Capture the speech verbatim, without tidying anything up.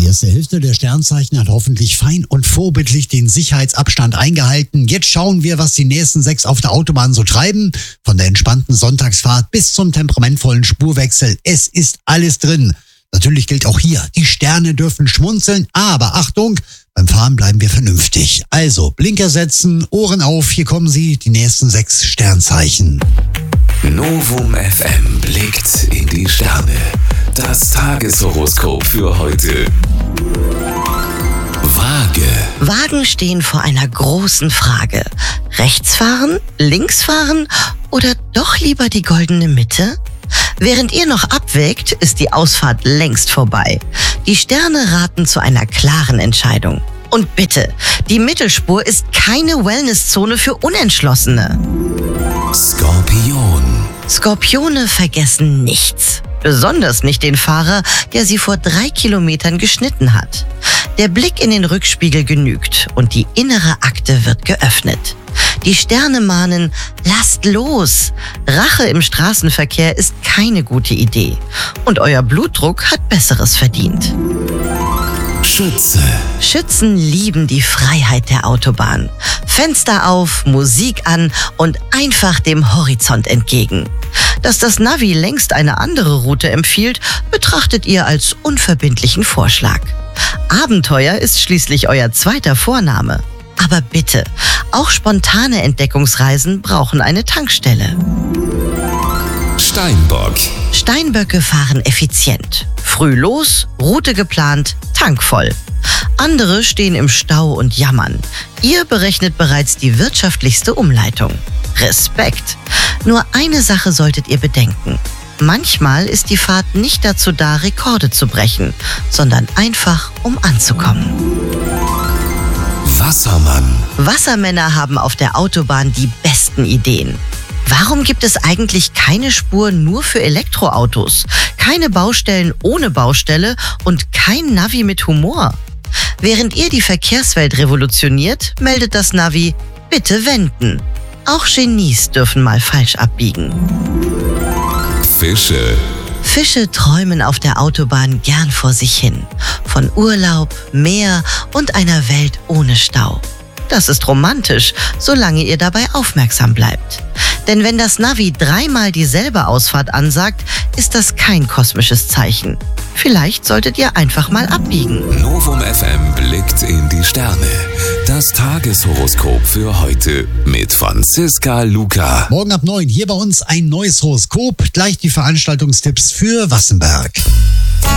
erste Hälfte der Sternzeichen hat hoffentlich fein und vorbildlich den Sicherheitsabstand eingehalten. Jetzt schauen wir, was die nächsten sechs auf der Autobahn so treiben. Von der entspannten Sonntagsfahrt bis zum temperamentvollen Spurwechsel. Es ist alles drin. Natürlich gilt auch hier, die Sterne dürfen schmunzeln, aber Achtung, beim Fahren bleiben wir vernünftig. Also, Blinker setzen, Ohren auf, hier kommen sie, die nächsten sechs Sternzeichen. Novum F M blickt in die Sterne. Das Tageshoroskop für heute. Waage. Wagen stehen vor einer großen Frage. Rechts fahren, links fahren oder doch lieber die goldene Mitte? Während ihr noch abwägt, ist die Ausfahrt längst vorbei. Die Sterne raten zu einer klaren Entscheidung. Und bitte, die Mittelspur ist keine Wellnesszone für Unentschlossene. Skorpion. Skorpione vergessen nichts. Besonders nicht den Fahrer, der sie vor drei Kilometern geschnitten hat. Der Blick in den Rückspiegel genügt und die innere Akte wird geöffnet. Die Sterne mahnen, lasst los. Rache im Straßenverkehr ist keine gute Idee. Und euer Blutdruck hat Besseres verdient. Schütze. Schützen lieben die Freiheit der Autobahn. Fenster auf, Musik an und einfach dem Horizont entgegen. Dass das Navi längst eine andere Route empfiehlt, betrachtet ihr als unverbindlichen Vorschlag. Abenteuer ist schließlich euer zweiter Vorname. Aber bitte, auch spontane Entdeckungsreisen brauchen eine Tankstelle. Steinbock. Steinböcke fahren effizient. Früh los, Route geplant, Tank voll. Andere stehen im Stau und jammern. Ihr berechnet bereits die wirtschaftlichste Umleitung. Respekt! Nur eine Sache solltet ihr bedenken. Manchmal ist die Fahrt nicht dazu da, Rekorde zu brechen, sondern einfach, um anzukommen. Wassermann. Wassermänner haben auf der Autobahn die besten Ideen. Warum gibt es eigentlich keine Spur nur für Elektroautos, keine Baustellen ohne Baustelle und kein Navi mit Humor? Während ihr die Verkehrswelt revolutioniert, meldet das Navi, bitte wenden. Auch Genies dürfen mal falsch abbiegen. Fische. Fische träumen auf der Autobahn gern vor sich hin. Von Urlaub, Meer und einer Welt ohne Stau. Das ist romantisch, solange ihr dabei aufmerksam bleibt. Denn wenn das Navi dreimal dieselbe Ausfahrt ansagt, ist das kein kosmisches Zeichen. Vielleicht solltet ihr einfach mal abbiegen. Novum F M blickt in die Sterne. Das Tageshoroskop für heute mit Franziska Luca. Morgen ab neun hier bei uns ein neues Horoskop, gleich die Veranstaltungstipps für Wassenberg.